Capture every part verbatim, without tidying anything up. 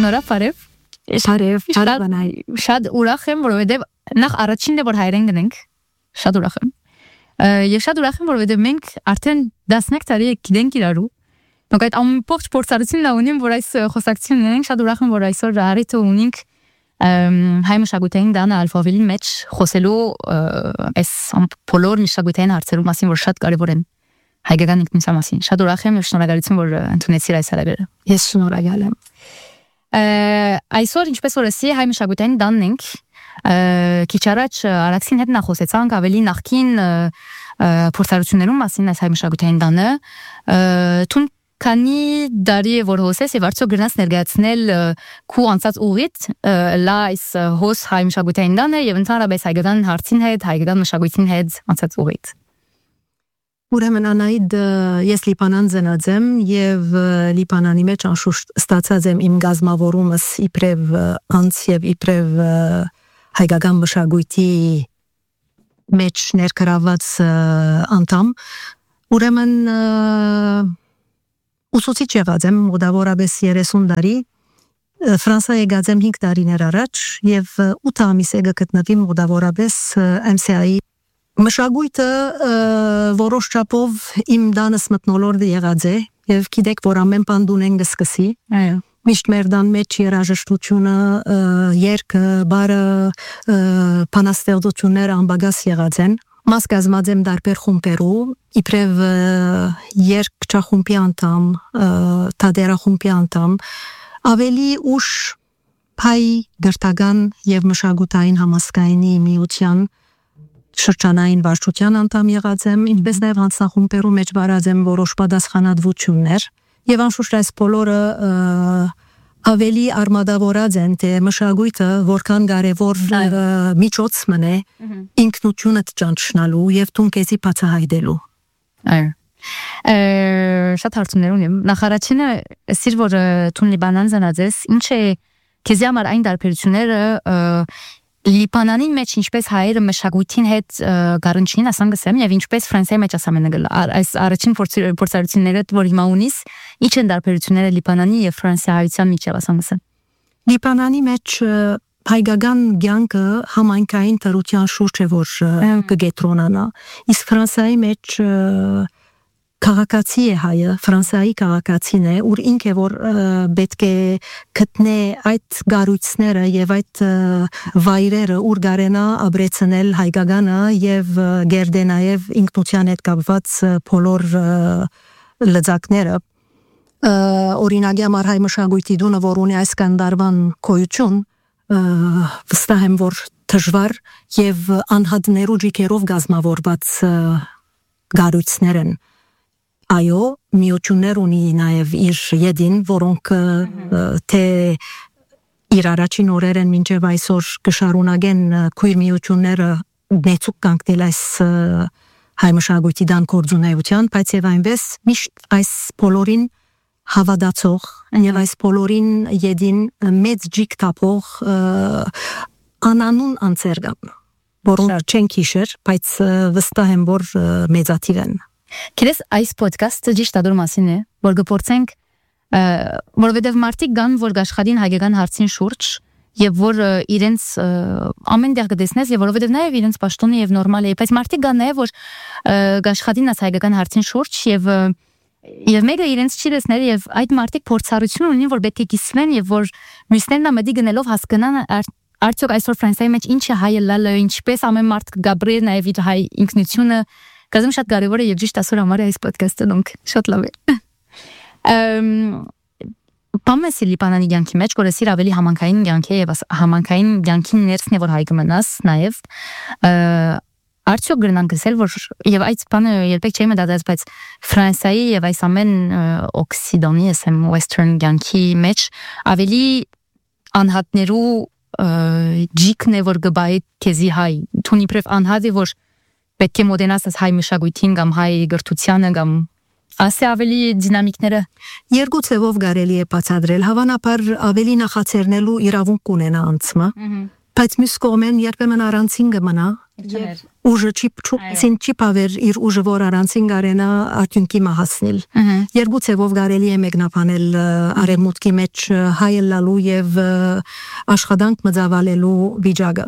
Նորա Ֆարև Շարև, շարավանայ։ Շատ ուրախ եմ, որովհետև նախ առաջինն է որ հայերեն գնենք։ Շատ ուրախ եմ։ Եվ շատ ուրախ եմ, որովհետև մենք արդեն տասնյակ տարի գիտենք իրարու։ Մենք այդ ամբողջ փորձառությունն ունենք, որ այս խոսակցությունն ունենք, շատ ուրախ եմ, որ այսօր առիթ ունենք հայ մշակութային դանը ալֆավելի մեջ խոսելու այս բոլոր մշակութային հարցերու մասին, որ շատ կարևոր են հայկական ինքնության մասին։ Շատ ուրախ եմ եւ շնորհակալություն, որ ընդունեցիր այս հրավերը։ Ես շնորհակալ եմ։ Այսօր ինչպես որ ասի հայ մշակութային դանն ենք, քիչ առաջ Արաքսին հետ նախոսեցանք ավելի նախքին փորձառություններում մասին այս հայ մշակութային դանը, թուն քանի դարի որ հոսես եւ արդյոք գնաց ներկայացնել քու անցած ուղիդ լա այս հոս հայ մշակութային դանը եւ ընդհանրապես հայկական հարցին հետ, հայկական մշակույթին հետ անցած ուղիդ։ Ուրեմն Անահիտ, ես Լիբանան ծնած եմ եւ Լիբանանի մեջ անշուշտ ստացած եմ իմ գազམավորումս իբրև անց եւ իբրև հայկական մշակույթի մեջ ներգրաված անդամ։ Ուրեմն ուսուցիչ եղած եմ մոտավորապես երեսուն տարի, Ֆրանսա եկած եմ հինգ տարիներ առաջ եւ ութ ամիս է գտնվի մոտավորապես էմ սի էի Մշակույթը որոշ չափով իմ դանս մթնոլորտ եղած է եւ գիտեք որ ամեն բան դունեն գսկսի այո միշտ մեր դան մեջ երաժշտությունը երգը բարը բանաստեղծությունները անբագաս եղած են մաս կազմած եմ դարբեր խումբերու իբրև երգչախումբի անդամ թատերախումբի անդամ ավելի ուշ հայ գրթական եւ մշակութային համասկայնի միության շրջանային վարչության անդամ եղած եմ, ինչպես նաև հանձնախումբերու մեջ վարած եմ որոշ պատասխանատվություններ եւ անշուշտ այս բոլորը ավելի արմատավորած են թե մշակույթը որքան կարևոր միջոց մնե ինքնությունդ ճանչնալու եւ թունքեզի բացահայտելու։ Այո։ Շատ հարցումներ ունեմ։ Նախ առաջինը ասիր որ թուն Լիբանան զանածես, ինչ է քեզի համար այն դարբերությունները Լիբանանի մեջ ինչպես հայերը մշակույթին հետ գարնչին ասան գսեմ եւ ինչպես Ֆրանսիայի մեջ ասամ են գալ այս առաջին փորձառությունները որ հիմա ունիս ինչ են դարբերությունները Լիբանանի եւ Ֆրանսիայության միջեւ ասան գսեմ Լիբանանի մեջ հայկական ցանկը համայնքային թրության շուրջ է որ կգետրոնանա իսկ Ֆրանսիայի մեջ քաղաքացի է հայը, Ֆրանսիայի քաղաքացին է, ուր ինքը որ պետք է գտնե այդ գառույցները եւ այդ վայրերը ուր գարենա ապրեցնել հայկականը եւ գերդե նաեւ ինքնության հետ կապված բոլոր լծակները օրինակ համար հայ մշակույթի դունը որ ունի այս կանդարվան կոյություն վստահ եմ որ դժվար եւ անհատներու ջիկերով գազմավորված գառույցներ են Այո, միություններ ունի նաև իր յետին, որոնք թե իր առաջին օրերեն մինչև այսօր կշարունակեն քույր միությունները նեցուկ կանգնել այս հայ մշակույթի դան գործունեության, բայց եւ այնպես միշտ այս բոլորին հավատացող եւ այս բոլորին յետին մեծ ջիկ տապող անանուն անձեր կան, որոնք չեն քիշեր, բայց վստահ եմ որ մեծաթիվ են Քերես այս ոդքասթը ճիշտ ադոր մասին է, որ գործենք, որովհետև մարդիկ կան, որ գաշխատին հայկական հարցին շուրջ եւ որ իրենց ամեն տեղ կտեսնես եւ որովհետև նաեւ իրենց պաշտոնը եւ նորմալ է, բայց մարդիկ կան նաեւ որ գաշխատին այս հայկական հարցին շուրջ եւ եւ մեկը իրենց չի տեսնել եւ այդ մարդիկ փորձառություն ունեն, որ պետք է կիսվեն եւ որ մյուսներն ամեդի գնելով հասկանան արդյոք այսօր Ֆրանսիայի մեջ ինչ է հայը լալը, ինչպես ամեն մարդ գաբրի նաեւ իր հայ ինքնությունը Կազում շատ կարևոր է եւ ճիշտ ասոր համար է այս ոդքասթը դոնք շատ լավ է։ Ըմ Պամեսի Լիբանանի ցանկի մեջ կորեսիր ավելի համանքային ցանկի եւ համանքային ցանկի ներսն է որ հայ կմնաս նաեւ արդյոք գրնանք ասել որ եւ այդ բանը երբեք չէի մտածել բայց Ֆրանսիայի եւ այս ամեն օքսիդոնի ասեմ western ցանկի մեջ ավելի անհատներու ջիկն է որ գբայ քեզի հայ թունի պրև անհատի որ պետք է մոդենաս հայ մշակույթին կամ հայ գրթությանը կամ ասե ավելի դինամիկները երկու ցևով կարելի է բացատրել հավանաբար ավելի նախաձեռնելու իրավունք ունենա անցմը բայց մյուս կողմեն երբեմն առանցին կմնա ուժը չի ցին չի բավեր իր ուժը որ առանցին գարենա արդյունքի մահացնել երկու ցևով կարելի է մեկնաբանել արևմուտքի մեջ հայելալու եւ աշխատանք մձավալելու վիճակը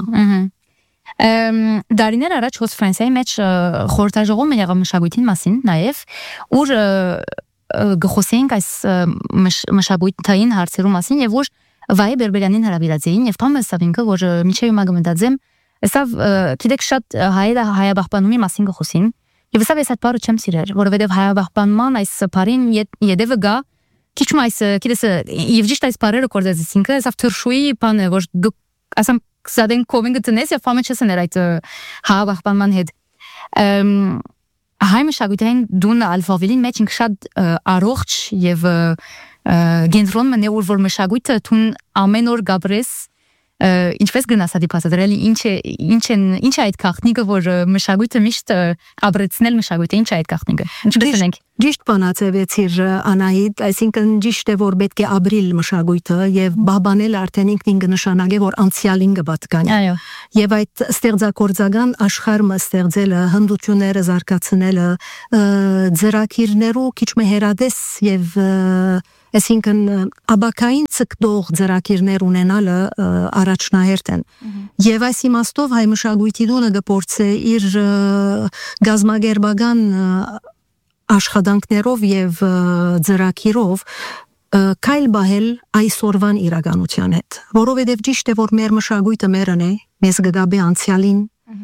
Դարիներ առաջ հոս Ֆրանսիայի մեջ խորհրդաժողում եղավ մշակույթին մասին նաև ուր գխոսենք այս մշակույթային հարցերու մասին եւ որ վայ Բերբերյանին հրավիրած էին եւ փամը սավինքը որ միջև հիմա գմտածեմ Սավ գիտեք շատ հայը հայաբախբանումի մասին գխոսին եւ սավ ես այդ բառը չեմ սիրեր որովհետեւ հայաբախբանման այս բառին յետևը գա քիչ մայս գիտես եւ ճիշտ այս բառերը կորզեցինք սավ թրշուի բանը որ ասամ սադեն կովինգ տնես եւ ֆամը չսներ այդ հայաբախբանման հետ հայ մշակույթային դուն ալֆավիլին մեջ ինք շատ առողջ եւ գենտրոն մնե որ մշակույթը թուն ամեն օր գաբրես ինչպես գնաս դիպասադրել ինչ ինչ ինչ այդ քախնիկը որ մշակույթը միշտ աբրեցնել մշակույթը ինչ այդ քախնիկը ինչպես ենք ճիշտ բանացեվեցիր Անահիտ այսինքն ճիշտ է որ պետք է աբրիլ մշակույթը եւ բաբանել արդեն ինքնին կնշանակե որ անցյալին կպատկանի այո եւ այդ ստեղծագործական աշխարհը ստեղծելը հնդությունները զարգացնելը ձեռակիրներու քիչ մեհերադես եւ Այսինքն աբակային ցկտող ձեռակիրներ ունենալը առաջնահերթ են եւ այս իմաստով հայ մշակույթի դոնը գործե իր գազագերբական աշխատանքներով եւ ձեռակիրով կայլ բահել այսօրվան իրականության հետ որովհետեւ ճիշտ է որ մեր մշակույթը մերն է մեզ գգաբե անցյալին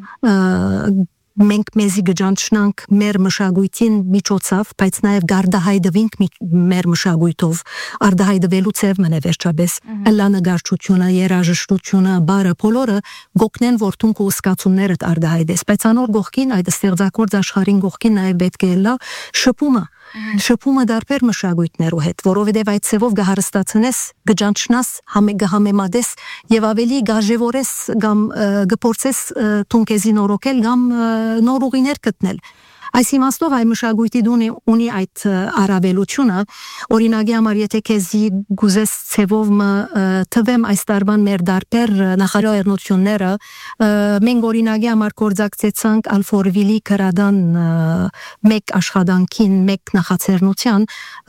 մենք մեզի գճանչնանք մեր մշակույթին միջոցով, բայց նաև գարդահայտվենք մեր մշակույթով, արդահայտվելուց եւ մնե վերջաբես, լանագարչությունը, երաժշտությունը, բարը բոլորը գոկնեն որթուն կուսկացումներդ արդահայտես, բայց անոր գողքին այդ ստեղծագործ աշխարհին գողքին նաև պետք է լա շփումը շփումը դարբեր մշակույթներու հետ, որովհետև այդ ցևով գահարստացնես, գճանչնաս, համեմատես եւ ավելի գաժևորես կամ գփորձես թունքեզի նորոգել կամ նոր ուղիներ գտնել Այս իմաստով այ մշակույթի դունի ունի այդ առավելությունը օրինակի համար եթե քեզի գուզես ցևով թվեմ այս տարվան մեր դարբեր նախարարությունները մենք օրինակի համար կորձակցեցանք Ալֆորվիլի քրադան մեկ աշխատանքին մեկ նախաձեռնության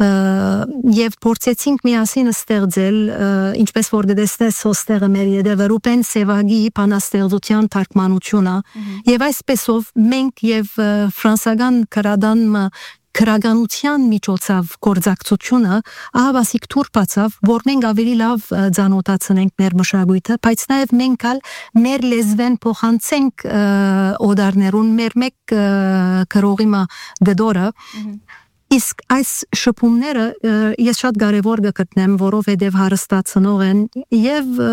եւ փորձեցինք միասին ստեղծել ինչպես որ դեսնես հոստերը մեր յետևը Ռուբեն Սևագի բանաստեղծության թարգմանությունը եւ այսպեսով մենք եւ Ֆրանսիա քրադան քրագանության միջոցով կորձակցությունը ահավասիկ թուրբացավ որ մենք ավելի լավ ծանոթացնենք մեր մշակույթը բայց նաև մենք ալ մեր լեզվեն փոխանցենք օդարներուն մեր մեկ քրողիմա գդորը իսկ այս շփումները ես շատ կարևոր գտնեմ որովհետև հարստացնող են եւ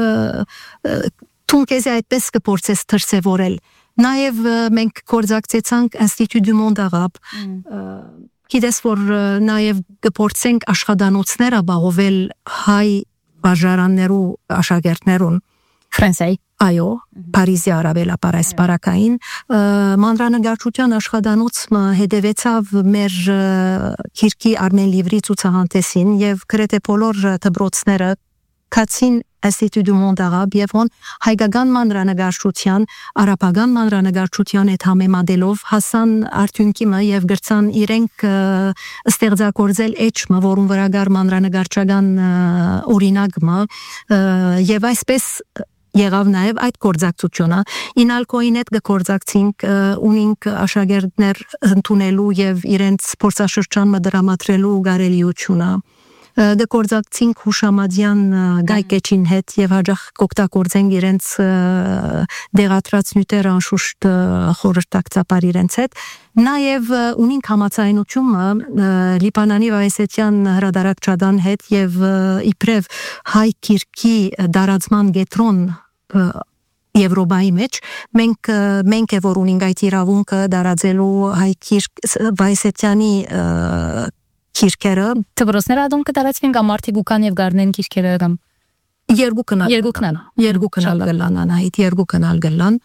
թունքեզի այդպես կփորձես դրսևորել Նաև մենք կորձակցեցանք Institut du Monde Arabe գիտես որ նաև կփորձենք աշխատանոցները բաղովել հայ բաժարաններու աշակերտներուն Ֆրանսիայի այո Փարիզի արաբելապար այս բարակային մանրանկարչության աշխատանոցը հետևեցավ մեր քիրքի Արմեն Լիվրի ցուցահանդեսին եւ գրեթե բոլոր դպրոցները կացին Institut du Monde Arabe եւ on հայկական մանրանկարչության, արաբական մանրանկարչության հետ համեմատելով հասան արդյունքիմը եւ գրցան իրենք ստեղծագործել էջը, որուն վրա գար մանրանկարչական օրինակը եւ այսպես եղավ նաև այդ կորձակցությունը ինալկոին հետ կորձակցինք ունինք աշակերտներ ընդունելու եւ իրենց փորձաշրջանը դրամատրելու գարելիությունը դեկորձակցինք հուշամադյան գայկեչին հետ եւ հաջող կօգտագործենք իրենց դեղատրած նյութեր անշուշտ խորհրդակցաբար իրենց հետ նաեւ ունինք համացայնությունը Լիբանանի Վայսետյան հրադարակչադան հետ եւ իբրև հայ քիրքի դարածման գետրոն Եվրոպայի մեջ մենք մենք է որ ունենք այդ իրավունքը դարածելու հայ քիրք Վայսետյանի Քիրքերը դպրոցները ադոն կդարածվին կամ արտիգուկան եւ գարնեն քիրքերը կամ երկու կնալ երկու կնալ երկու կնալ գլան անահիտ երկու կնալ գլան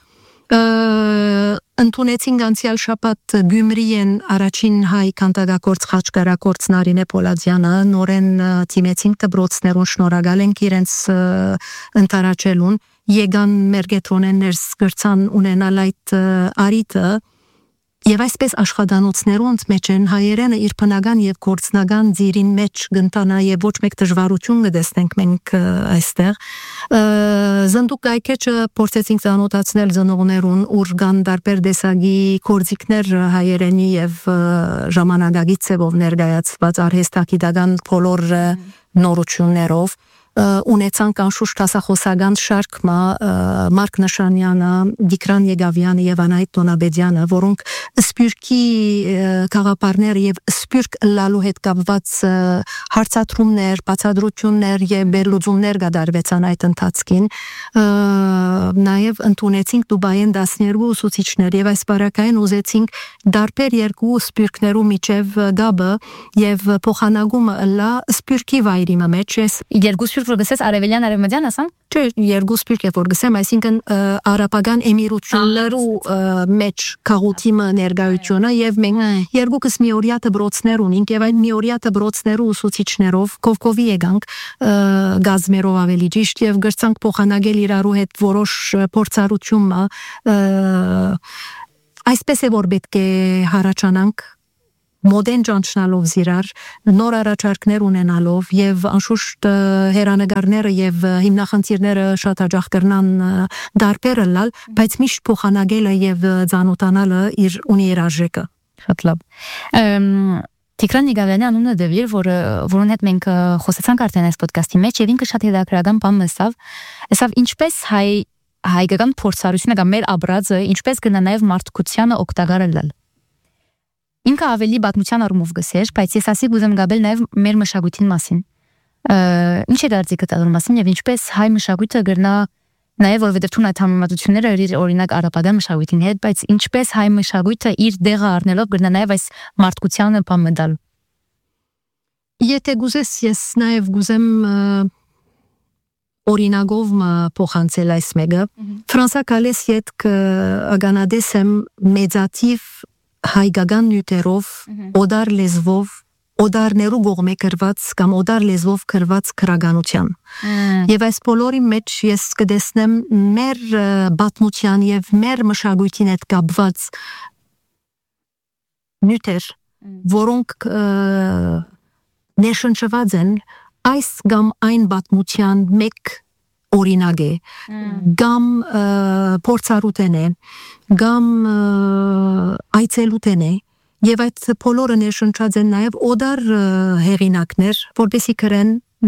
ընդունեցին անցյալ շաբաթ Գյումրիեն առաջին հայ քանդակագործ խաչկարագործ Նարինե Պոլադյանը նորեն թիմեցին դպրոցներուն շնորհակալ ենք իրենց ընտարաչելուն եկան մեր գետրոնեններ սկրցան ունենալ այդ արիտը եւ այսպես աշխատանոցներոնց մեջ են հայերենը իր բնական եւ գործնական ձիրին մեջ գտնանա եւ ոչ մեկ դժվարություն կտեսնենք մենք այստեղ զնդուկ գայքեչը փորձեցինք ծանոթացնել ծնողներուն ուր կան տարբեր տեսակի գործիքներ հայերենի եւ ժամանակակից ծավով ներկայացված արհեստագիտական բոլոր նորություններով ունեցանք անշուշտ հասախոսական շարք մա Մարկ Նշանյանը, Դիկրան Եգավյանը եւ Անահիտ Տոնաբեդյանը, որոնք սպյուրքի գաղափարներ եւ սպյուրք լալու հետ կապված հարցադրումներ, բացատրություններ եւ բերլուծումներ կատարվեցան այդ ընթացքին նաեւ ընդունեցինք Դուբայեն տասներկու ուսուցիչներ եւ այս բարակային ուզեցինք դարբեր երկու սպյուրքներու միջև գաբը եւ փոխանակումը լա սպյուրքի վայրի մեջ երկու սպյուրք որ գսես արևելյան արևմտյան ասան չէ երկու սպյուրք է որ գսեմ այսինքն արաբական էմիրություններու մեջ քաղուտիմը ներկայությունը եւ մենք երկուքս միօրյա դբրոցներ ունենք եւ այն միօրյա դբրոցներու ուսուցիչներով կովկովի եկանք գազմերով ավելի ճիշտ եւ գրցանք փոխանակել իրարու հետ որոշ փորձառություն այսպես է որ պետք է հարաճանանք մոդեն ճանչնալով զիրար, նոր առաջարկներ ունենալով եւ անշուշտ հերանեկարները եւ հիմնախնդիրները շատ հաջող կրնան դարբերը լալ, բայց միշտ փոխանակելը եւ ծանոթանալը իր ունի իր արժեքը։ Շատ լավ։ Տիգրան Եգավյանի անունը դեպիր, որ որոնց հետ մենք խոսեցանք արդեն այս ոդկասթի մեջ եւ ինքը շատ հետաքրքրական բան մսավ, ասավ ինչպես հայ հայկական փորձառությունը կամ մեր աբրածը ինչպես կնա նաեւ մարդկությանը օգտակարել։ Ինքը ավելի բացմության առումով գսեր, բայց ես ասի գուզեմ գաբել նաև մեր մշակույթին մասին։ Ինչ է դարձի կտալու մասին եւ ինչպես հայ մշակույթը գրնա նաև որովհետեւ թուն այդ համեմատությունները իր օրինակ արաբական մշակույթին հետ, բայց ինչպես հայ մշակույթը իր դեղը առնելով գրնա նաև այս մարդկությանը բամդալ։ Եթե գուզես ես նաև գուզեմ օրինագով փոխանցել այս մեկը Ֆրանսա Կալես յետք ագանադեսեմ մեծատիվ հայկական նյութերով, օդար լեզվով, օդարներու գողմե կրված կամ օդար լեզվով կրված քրագանության։ Եվ այս բոլորի մեջ ես կտեսնեմ մեր բացմության եւ մեր մշակույթին հետ կապված նյութեր, որոնք նշանչված են այս կամ այն բացմության մեկ օրինակ է, կամ փորձառութեն է, կամ այցելութեն է, եւ այդ բոլորը ներշնչած են նաեւ օդար հեղինակներ, որպեսզի կրեն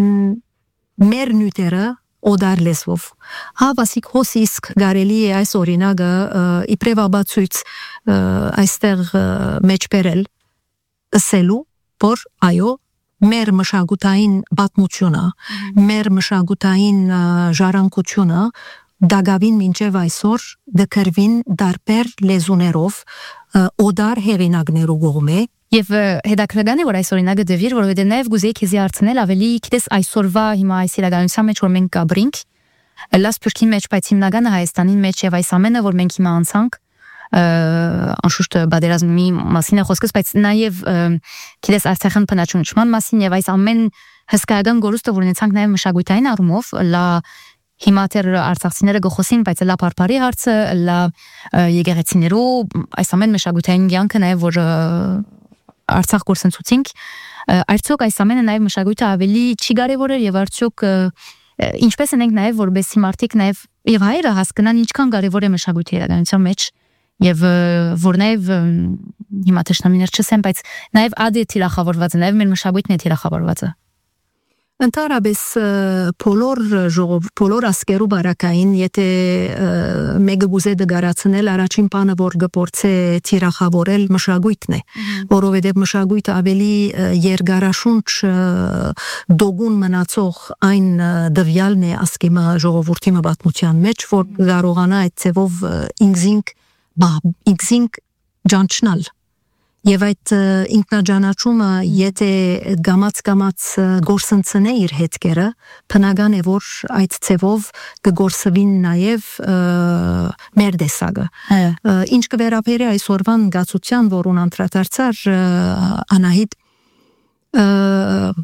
մեր նյութերը օդար լեզվով։ Հավասիկ հոսիսկ գարելի է այս օրինակը իբրև աբացույց այստեղ մեջ բերել, ասելու, որ այո մեր մշակութային բացմությունը, մեր մշակութային ժառանգությունը դագավին մինչև այսօր դկրվին դարբեր լեզուներով օդար հեղինակներու կողմէ եւ հետաքրքրական է որ այս օրինակը դեպիր որովհետեւ նաեւ գուզեի քեզի հարցնել ավելի գիտես այսօրվա հիմա այս իրականության մեջ որ մենք կաբրինք լաս փրկի մեջ բայց հիմնականը Հայաստանի մեջ եւ այս ամենը որ մենք հիմա անցանք անշուշտ բادرազմի մասին է խոսքս, բայց նաև գիտես Արցախյան բնաճնչման մասին եւ այս ամեն հսկայական գորուստը որ ունեցանք նաև մշակութային առումով, լա հիմա դեռ արցախցիները գխոսին, բայց լա բարբարի հարցը, լա եկեղեցիներու այս ամեն մշակութային կյանքը նաև որ Արցախ գործընծուցինք, արդյոք այս ամենը նաև մշակույթը ավելի չի կարևորել եւ արդյոք ինչպես ենք նաև որբեսի մարդիկ նաև եւ հայերը հասկանան ինչքան կարևոր է մշակույթի իրականության մեջ եւ որ նաեւ հիմա տեշնամիներ չսեն, բայց նաեւ ադե թիրախավորված է, նաեւ մեր մշակույթն է թիրախավորված է։ Ընդհանրապես բոլոր ժողով, բոլոր ասկերու բարակային, եթե մեկը գուզե դգարացնել, առաջին բանը որ գործե թիրախավորել մշակույթն է, որովհետեւ մշակույթը ավելի երկարաշունչ դոգուն մնացող այն դվյալն է ասկիմը ժողովրդի մբատմության մեջ, որ կարողանա այդ ծևով ինքզինք բա ինքզինք ճանչնալ եւ այդ ինքնաճանաչումը եթե գամած-գամած գործընծնե իր հետքերը բնական է որ այդ ծևով կգործվին նաեւ մեր դեսագը ինչ կվերապերի այսօրվան գացության որուն անդրադարձար Անահիտ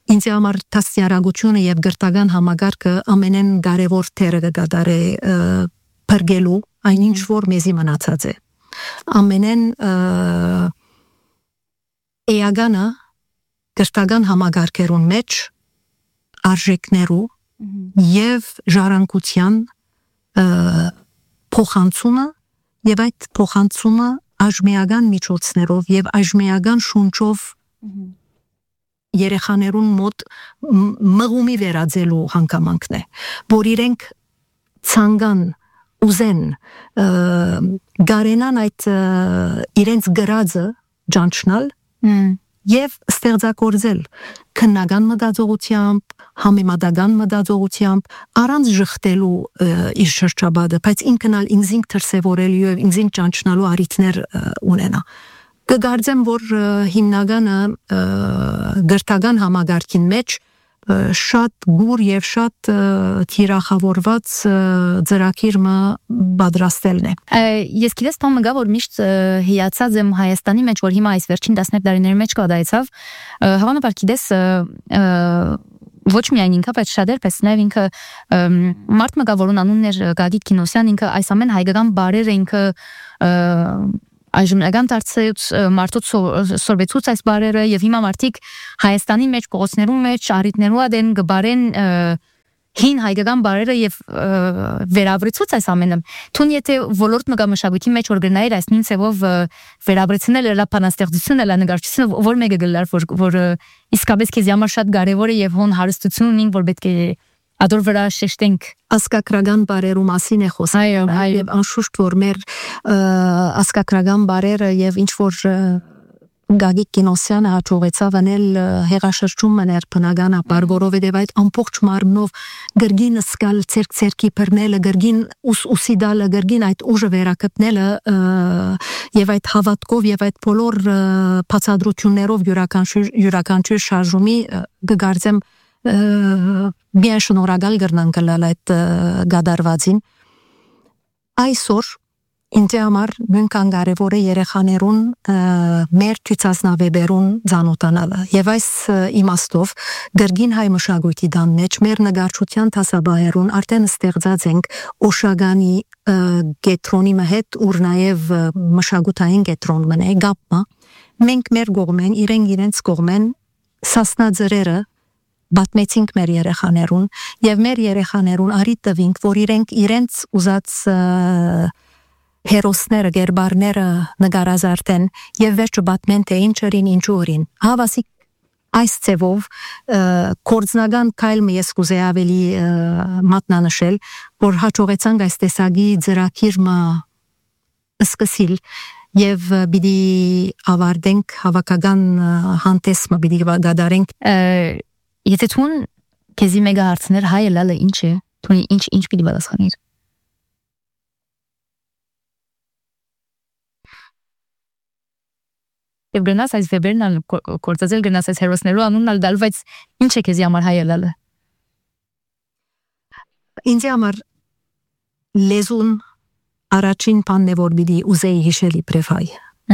ինձ համար տասնյարագությունը եւ գրթական համագարկը ամենեն կարևոր թերը կդարե բրգելու այնինչ որ մեզի մնացած է ամենեն էագանը գրթական համագարկերուն մեջ արժեքներու եւ ժառանգության փոխանցումը եւ այդ փոխանցումը աժմեական միջոցներով եւ աժմեական շունչով երեխաներուն մոտ մղումի վերածելու հանգամանքն է, որ իրենք ցանկան ուզեն գարենան այդ իրենց գրածը ճանչնալ եւ ստեղծագործել քննական մտածողությամբ, համեմատական մտածողությամբ, առանց ժխտելու իր շրջապատը, բայց ինքնալ ինքնին դրսևորելու եւ ինքնին ճանչնալու առիթներ ունենա կգարձեմ, որ հիմնականը գրթական համագարկին մեջ շատ գուր եւ շատ թիրախավորված ծրագիրը պատրաստելն է։ Ես գիտես բան մգա, որ միշտ հիացած եմ Հայաստանի մեջ, որ հիմա այս վերջին տասնյակ տարիների մեջ կդայեցավ, հավանաբար գիտես ոչ միայն ինքը, բայց շատ էր, բայց նաև ինքը մարդ մգա, որուն անունն էր Գագիկ Կինոսյան, ինքը այս ամեն հայկական բարերը ինքը այժմնական դարձած մարդոց սորվեցուց այս բարերը եւ հիմա մարդիկ Հայաստանի մեջ կողոցներու մեջ արիտներու ադեն գբարեն հին հայկական բարերը եւ վերաբրեցուց այս ամենը թուն եթե ոլորտ մգա մշակույթի մեջ որ գնայր այս նույն ծավով վերաբրեցնել լա բանաստեղծությունը լա նկարչությունը որ մեկը գլար որ որ իսկապես քեզ համար շատ կարեւոր է եւ հոն հարստություն ունին որ պետք է Ադոր վրա շեշտենք ասկակրական բարերու մասին է խոսում եւ անշուշտ որ մեր ասկակրական բարերը եւ ինչ որ Գագիկ Կինոսյանը հաջողեցավ անել հեղաշրջումը ներ բնականաբար որովհետեւ այդ ամբողջ մարմնով գրգին սկալ ցերկ-ցերկի բռնելը գրգին ուս ուսի դալը գրգին այդ ուժը վերակպնելը եւ այդ հավատքով եւ այդ բոլոր բացատրություններով յուրաքանչյուր յուրաքանչյուր շարժումի կգարձեմ Bien շնորհակալ գրնանք լալ այդ գադարվածին այսօր ինձ համար նույնքան կարևոր է երեխաներուն մեր ցուցասնավերուն ցանոթանալը եւ այս իմաստով գրգին հայ մշակույթի դան մեջ մեր նկարչության տասաբահերուն արդեն ստեղծած ենք Օշագանի գետրոնի հետ ուր նաեւ մշակութային գետրոնն է գապմա մենք մեր կողմեն իրենք իրենց կողմեն սասնաձրերը Բատմեցինք մեր երեխաներուն եւ մեր երեխաներուն արիտ տվինք որ իրենք իրենց ուզած հերոսները գերբարները նկարազարդեն եւ վերջը բատմեն թե ինչերին ինչուրին հավասիկ այս ծևով կորձնական քայլը ես կուզեի ավելի մատնանշել որ հաջողեցանք այս տեսակի ծրագիրը սկսել եւ բիդի ավարտենք հավաքական հանդեսը բիդի գադարենք Եթե թուն քեզի մեգա հարցներ հայ լալը ինչ է, թունի ինչ ինչ պիտի պատասխանիր։ Եվ գնաս այս վեբերն ալ կորցածել գնաս այս հերոսներու անունն ալ դալ, բայց ինչ է քեզի համար հայ լալը։ Ինձ համար լեզուն առաջին բանն է որ պիտի ուզեի հիշել իբրև հայ։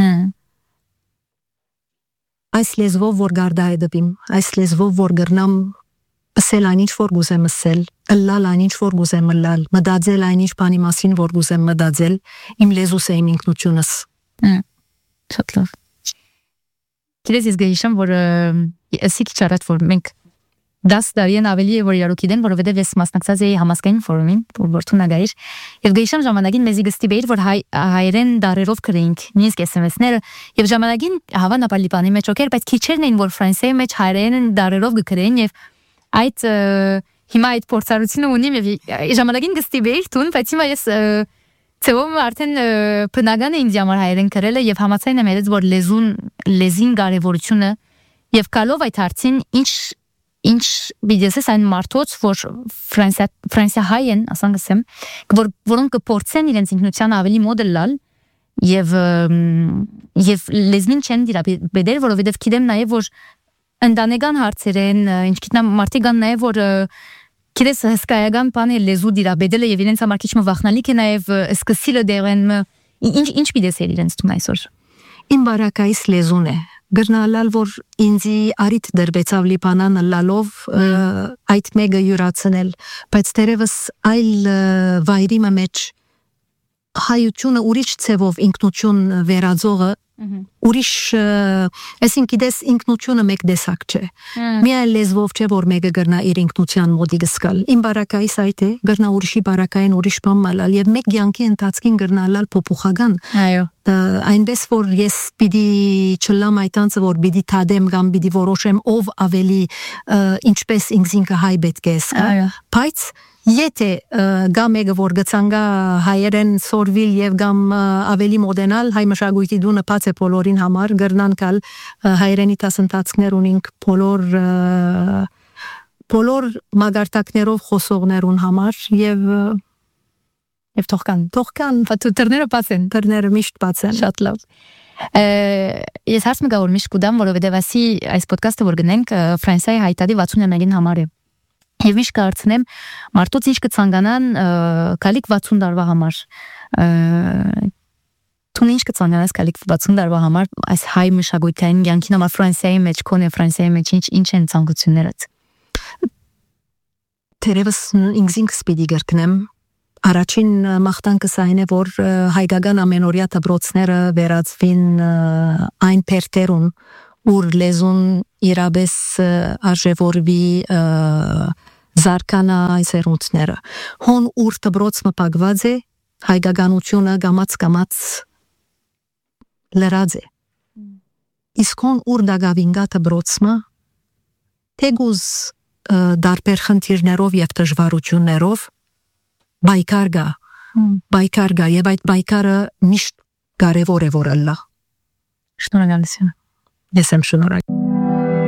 Այս լեզվով որ գարդա է դպիմ, այս լեզվով որ գրնամ ասել այն ինչ որ գուզեմ ասել, ըլլալ այն ինչ որ գուզեմ ըլլալ, մտածել այն ինչ բանի մասին որ գուզեմ մտածել, իմ լեզուս է իմ ինքնությունս։ Շատ լավ։ Գիտես ես գիշեմ որ ասի քիչ առաջ որ մենք դաս դարին ավելի է որ իրարուքիդեն որովհետև ես մասնակցած էի համասկային ֆորումին որ որթուն ագայր եւ գիշեմ ժամանակին մեզի գստի բեր որ հայերեն դարերով գրեինք նույնիսկ эս эմ эс-ները եւ ժամանակին հավանաբար լիբանի մեջ օքեր բայց քիչերն էին որ ֆրանսիայի մեջ հայերեն դարերով գրեին եւ այդ հիմա այդ փորձառությունը ունիմ եւ ժամանակին գստի բեր տուն բայց հիմա ես ծեվում արդեն բնական է ինձ համար հայերեն գրելը եւ համացայն եմ երես որ լեզուն լեզին կարեւորությունը եւ կալով այդ հարցին ինչ ինչ բիդեսես այն մարդոց որ Ֆրանսիա Ֆրանսիա հայեն ասենք ասեմ որ որոնք կփորձեն իրենց ինքնության ավելի մոդելալ եւ եւ լեզվին չեն դիրաբերել որովհետեւ գիտեմ նաեւ որ ընտանեկան հարցերեն ինչ գիտնամ մարդիկ կան նաեւ որ գիտես հսկայական բան է լեզու դիրաբերելը եւ իրենց համար քիչ մվախնալիք է նաեւ սկսիլը դերեն ինչ ինչ բիդես է իրենց տուն այսօր Իմ բարակայիս լեզուն է գրնալալ որ ինձի արիտ դրբեցավ լիբանանը լալով այդ մեկը յուրացնել, բայց դերևս այլ վայրի մեջ հայությունը ուրիշ ցևով ինքնություն վերածողը ուրիշ այսինքն դες ինքնությունը մեկ դեսակ չէ միայն լեզվով չէ որ մեկը գրնա իր ինքնության մոդի գսկալ իմ բարակայիս այդ է գրնա ուրիշի բարակային ուրիշ բան մալալ եւ մեկ յանքի ընթացքին գրնալալ փոփոխական այո այնպես որ ես պիտի չլամ այդ անձը որ պիտի թադեմ կամ պիտի որոշեմ ով ավելի ինչպես ինքնինքը հայ պետք է սկա բայց Եթե գամ եկը որ գցանգա հայերեն սորվիլ եւ գամ ավելի մոդենալ հայ մշակույթի դունը բաց է բոլորին համար գրնան կալ հայերենի դասընթացներ ունենք բոլոր բոլոր մագարտակներով խոսողներուն համար եւ եւ թողքան թողքան դռները բաց են դռները միշտ բաց են շատ լավ ես հարց մը գա որ միշտ կուդամ որովհետեւ ասի այս ոդկասթը որ գնենք Ֆրանսիայի հայտարարի վաթսունամյակին համար է Եվ միշտ կարծնեմ, մարդուց ինչ կցանկանան կալիք վաթսուն տարվա համար, թուն ինչ կցանկանաս կալիք վաթսուն տարվա համար, այս հայ մշակույթային յանքին համար Ֆրանսիայի մեջ, կոնե Ֆրանսիայի մեջ ինչ են ցանկություններդ։ Թերևս ինքսինքս պիտի գրկնեմ, առաջին մաղթանքս այն է, որ հայկական ամենօրյա դպրոցները վերածվին այն պերտերուն, ուր լեզուն իրապես արժևորվի զարկանա այս երունցները հոն ուր դպրոց մպագված է հայկականությունը գամած գամած լրած է իսկ հոն ուր դագավինգա դպրոցը թեգուզ դարբեր խնդիրներով եւ դժվարություններով բայկար գա բայկար գա եւ այդ բայկարը միշտ կարեւոր է որ ըլլա Շնորհակալություն Ես եմ շնորհակալ